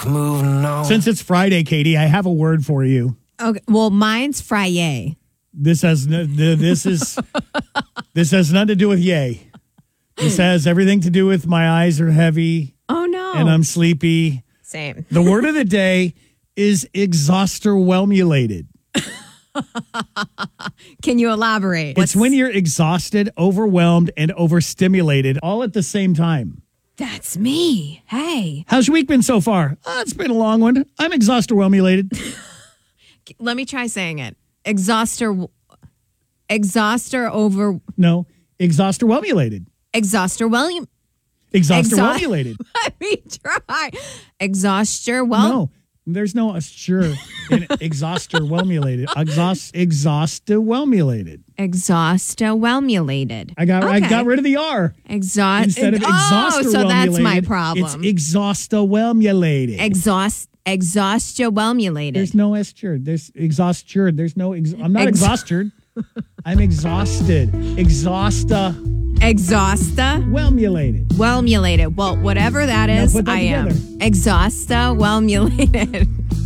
Moving on. Since it's Friday, Katie, I have a word for you. Okay. Well, mine's Friday. This has nothing to do with yay. This has everything to do with my eyes are heavy. Oh no. And I'm sleepy. Same. The word of the day is exhausterwhelmulated. Can you elaborate? It's when you're exhausted, overwhelmed, and overstimulated all at the same time. That's me. Hey. How's your week been so far? It's been a long one. I'm exhausterwhelmulated. Let me try saying it. Exhausterwhelmulated. No, exhausterwhelmulated. Exhausterwhelmulated. Let me try. No, there's no sure in exhausterwhelmulated. Exhaustowhelmulated. Exhaustowhelmulated. I got rid of the R. Instead of exhaustowhelmulated. So that's my problem. It's exhaustowhelmulated. Exhaustowhelmulated. There's no S chord. There's exhausted. There's no. I'm not exhausted. I'm exhausted. Exhaustowhelmulated. Whelmulated. Well, whatever that is, Now put that I am. together. Exhaustowhelmulated.